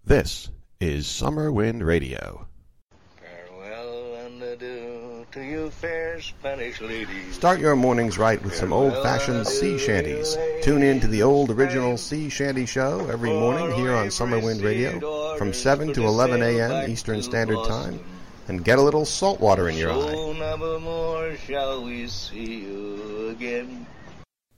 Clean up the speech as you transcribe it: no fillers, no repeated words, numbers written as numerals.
This is Summer Wind Radio. Farewell and adieu to you fair Spanish ladies. Start your mornings right with some old-fashioned sea shanties. Tune in to the old original Sea Shanty Show every morning here on Summer Wind Radio from 7 to 11 a.m. Eastern Standard Time, and get a little salt water in your eye. So never more shall we see you again.